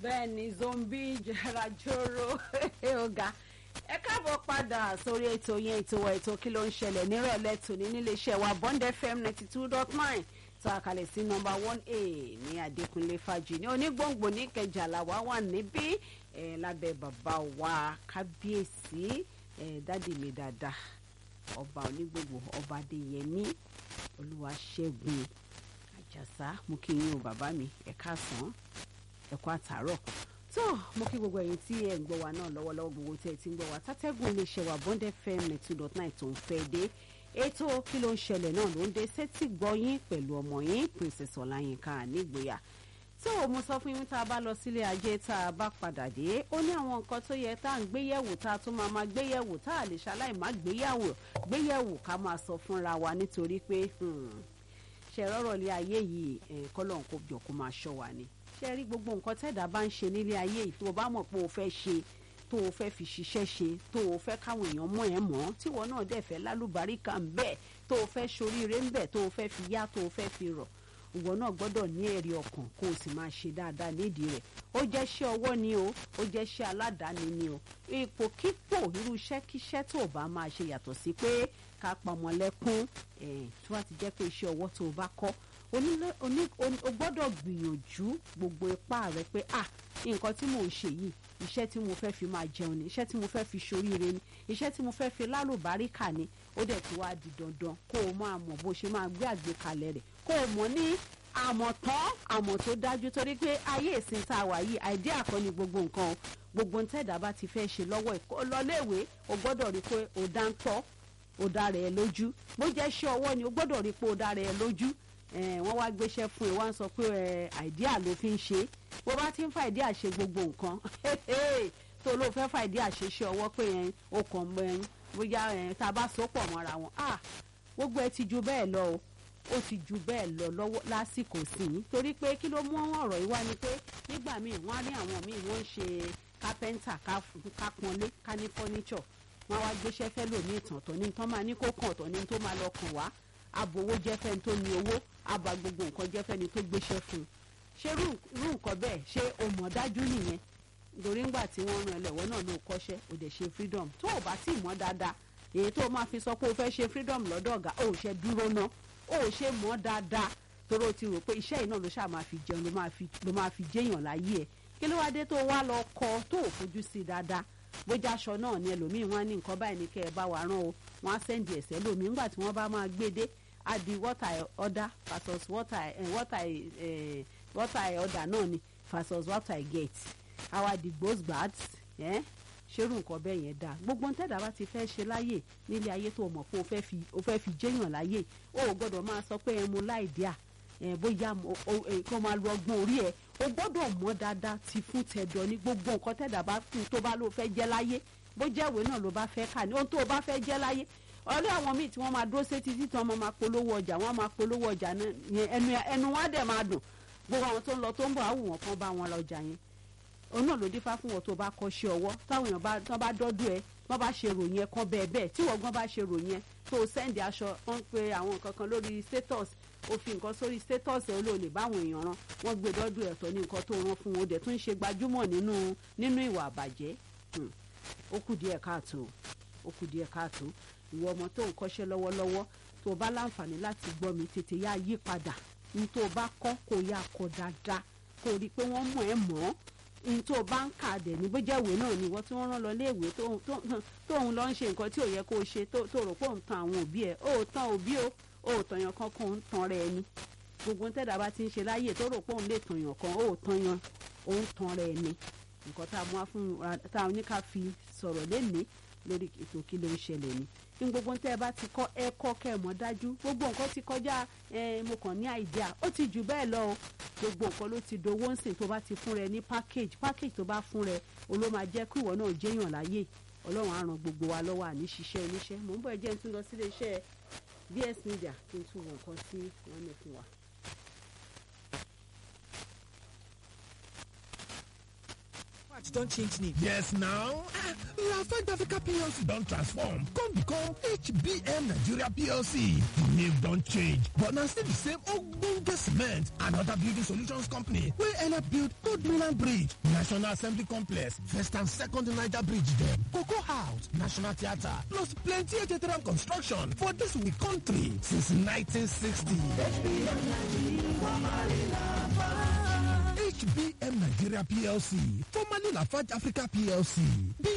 bẹ́ẹ̀ ni zombie jarajoro ọ̀gá ẹ káàbọ̀ padà sórí ètò yẹn ètò kí ló ń ṣẹlẹ̀ nírọ̀lẹ́ tòní níléeṣẹ́ wa Bond FM 92.9 tó àkàlẹ̀ sí nọ́mbà 1A ní Adékúnlé Fájì ní Onígbòǹgbò ní Ìkẹjà làwa wà níbí lábẹ́ bàbá wa kábíyèsí dádì mi dáadáa ọba Onígbòǹgbò ọba Adéyẹmí Olúwaṣẹ́gun Àjàsá mo kí yín o bàbá mi ẹ káàsán ẹ kú àtàárọ̀ tó mo kí gbogbo ẹ̀yin tí ẹ ń gbọ́ wa náà lọ́wọ́lọ́wọ́ gbogbo tí ẹ ti ń gbọ́ wa tátẹ́gùn iléeṣẹ́ wa Bond FM 92.9 tó ń fẹ́ dé ètò kí ló ń ṣẹlẹ̀ náà ló ń dé sétí gbọ́ yín pẹ̀lú ọmọ yín Princess Ọláyínká Nígboyà tó mo sọ fún yín tá a bá lọ sílé ajé tá a bá padà dé ó ní àwọn nǹkan tó yẹ tá à ń gbéyẹ̀wò tá a tún máa gbéyẹ̀wò tá a lè ṣaláì má gbéyẹ̀wò ká máa sọ fúnra wa nítorí pé ṣe rọ́rọ̀ lé ayé yìí kọ́lọ́n kó jọ kó máa ṣọ́ wa ni ṣe rí gbogbo nǹkan tẹ́dá bá ń ṣe nílé ayé yìí tó o bá mọ̀ pé o fẹ́ ṣe tó o fẹ́ fi ṣiṣẹ́ ṣe tó o fẹ́ káwọn èèyàn mọ̀ ẹ́ mọ̀ tí wọn náà dẹ̀ fẹ́ lálùbáríkà ń bẹ tó o fẹ́ ṣoríire ń bẹ tó o fẹ́ fi yá tó o fẹ́ fi rọ̀ ìwọ náà gbọ́dọ̀ ní ẹ̀rí ọkàn kó o sì máa ṣe dáadáa nídìí rẹ̀ ó jẹ́ iṣẹ́ ọwọ́ ni o ó jẹ́ iṣẹ́ aládàáni ni o ipòkípò irú iṣẹ́kíṣẹ́ tó o bá máa ṣe yàtọ̀ sí pé ká pamọ́ lẹ́kún tí wọ́n ti jẹ́ pé iṣẹ́ ọwọ́ tó o bá kọ́ o gbọ́dọ̀ gbìyànjú gbogbo ipá rẹ pé nǹkan tí mò ń ṣe yìí iṣẹ́ tí mo fẹ́ fi máa jẹun ni iṣẹ́ tí mo fẹ́ fi ṣoríire ni iṣẹ́ tí mo fẹ́ fi lálùbáríkà ni ó dẹ̀ ti wá di dandan kó o máa mọ̀ bó ṣe máa gbé àgbékalẹ̀ rẹ̀ kó o mọ̀ ní àmọ̀ tó dájú torí pé ayé ìsìn tá a wà yìí àìdíà kan ni gbogbo nǹkan o gbogbo ń tẹ̀dá bá ti fẹ́ ṣe lọ́wọ́ lọ́léèwé o gbọ́dọ̀ rí pé o dá ń tọ́ o dára ẹ lójú bó jẹ́ iṣẹ́ ọwọ́ ni o gbọ́dọ̀ rí pé o dára ẹ lójú wọ́n wá gbéṣẹ́ fún ẹ wá ń sọ pé àìdíà ló fi ń ṣe bó bá ti ń fa àìdíà ṣe gbogbo nǹkan tó ló fẹ́ fa àìdíà ṣe ṣe ọwọ́ pé o kàn mọ ẹyin bóyá tá a bá so pọ̀ mọ́ra wọn gbogbo ẹ ti ju bẹ́ẹ̀ lọ o ó ti ju bẹ́ẹ̀ lọ lọ́wọ́ lásìkò sí i torí pé kí ló mú ọ̀rọ̀ yìí wá ni pé nígbà míì wọ́n á rí àwọn míì wọ́n ń ṣe kápẹ́ńtà ká pọnlé ká ní fọ́níṣọ̀ wọ́n wá gbéṣẹ́ fẹ́ lòmí ìtàn tó ní tán máa ní kó kàn tó ní tó máa lọ kàn wá abowó jẹ́ fẹ́ni tó ní owó aba gbogbo nǹkan jẹ́ fẹ́ni tó gbéṣẹ́ fún un ṣé irú nǹkan bẹ́ẹ̀ ṣé o mọ̀ dájú nìyẹn nítorí ńgbà tí wọ́n rán ẹlẹ́wọ̀n náà ló kọ́ṣẹ́ o dẹ̀ ṣe freedom tó o bá tí mọ̀ dáadáa èyí tó o máa fi sọ pé o fẹ́ ṣe freedom lọ́dọ̀ ọ̀gá o ò ṣe dúró ná o ò ṣe mọ̀ dáadáa torí o ti rò pé iṣẹ́ yìí náà ló ṣáà máa fi jẹun ló máa fi jẹ́yàn láyé ẹ̀ kí ló wá dé tó wá lọ kọ́ tó o fojú sí dáadáa bójá aṣọ náà ni ẹlòmíì wọn á ní nǹkan báyìí ní kẹ́ ẹ bá wa rán o wọn á sẹ́ndì ẹ̀sẹ̀ lómi ńgbà tí wọ́n bá máa gbé dé á di what I order versus what I order náà ni versus what I get our the both bad ṣerú nǹkan bẹ́ẹ̀ yẹn dáa gbogbo ń tẹ́dá bá ti fẹ́ ṣe láyè nílé ayé tó mọ̀ pé o fẹ́ fi jẹ́yàn láyè o ò gbọ́dọ̀ máa sọ pé mo láìdíà bóyá kó máa lu ọgbọ́n orí ẹ̀ o gbọ́dọ̀ mọ̀ dáadáa ti fún tẹ̀dọ̀ ní gbogbo nǹkan tẹ́dá bá fún tó bá ló fẹ́ jẹ́ láyé bó jẹ́ ìwé náà ló bá fẹ́ kà ní ohun tó o bá fẹ́ jẹ́ láyé ọ̀rẹ́ àwọn míì tí wọ́n máa dúró sétí tí wọ́n máa polówó ọjà wọ́n máa polówó ọjà ẹnu wọn á dẹ̀ máa dùn gbogbo àwọn tó ń lọ tó ń bọ̀ áwù wọn kan bá wọn lọ ọjà yẹn òun náà ló dífá fún wọn tó bá kọ́ṣẹ́ ọwọ́ táwọn èèyàn bá dọ́dún ẹ wọ́n bá ṣe ròyìn ẹ kan bẹ́ẹ̀ tí wọ́n gan bá ṣe ròyìn ẹ tó o sẹ́ndì aṣọ wọ́n ń pe àwọn nǹkan kan lórí status ó fi nǹkan sórí status ẹ olóòlè báwọn èèyàn rán wọ́n gbé dọ́dún ẹ̀ tọ́ ní nǹkan tó rán fún wọn ó dẹ̀ tún ṣe gbajúmọ̀ nínú ìwà àbàjẹ́ ó kù díẹ̀ káàtó ìwọ ọmọ tó ń kọ́ṣẹ́ lọ́wọ́lọ́wọ́ tó o bá láǹfààní láti gbọ́ mi tètè yá yí padà ní tó o bá kọ́ kó yá kọ́ dáadáa kó o rí i pé wọ́n mọ̀ ẹ́ mọ́ ní tó o bá ń kà dẹ̀ ní bójá ìwé náà ni ìwọ tí wọ́n rán lọ léèwé tóun lọ ń ṣe nǹkan tí ò yẹ kó o ṣe tó rò pé òun tan àwọn òbí ẹ̀ ó tan òbí o ó tọyàn kankan òun tan rẹ̀ ni gbogbo tẹ́dá bá ti ń ṣe láyè tó rò pé òun lè tọyàn kan ó tọyàn òun tan rẹ̀ ni nǹkan tá a mú wá fún tá a ní ká fi sọ̀rọ̀ lénìí lórí ètò kí ló ń ṣẹlẹ̀ ni ní gbogbo tẹ́ ẹ bá ti kọ́ ẹ kọ́ kẹ́ ẹ mọ̀ dájú gbogbo nǹkan ti kọjá mo kàn ní àìdíà ó ti jù bẹ́ẹ̀ lọ o gbogbo nǹkan ló ti dowó ń sìn tó bá ti fún rẹ ní package tó bá fún rẹ o ló máa jẹ́ kí ìwọ náà jẹ́yàn láyè ọlọ́run á ràn gbogbo wa lọ́wọ́ àní ṣiṣẹ́ oníṣẹ́ mò ń bọ̀ ẹ jẹ́ n tún lọ sílé iṣẹ́ BS Media kí n tún wọ nǹkan tí wọ́n ní fún wa. Lafarge don change name. Yes now, Lafarge Africa PLC don transform come become HBM Nigeria PLC. The name don change but na still the same ogbonge cement and other building solutions company wey help build Third Mainland Bridge, National Assembly Complex, First and Second Niger Bridge dem, Cocoa House, National Theatre, plus plenty HTRM construction for dis we country since 1960. HBM Nigeria PLC, formerly Lafarge Africa PLC,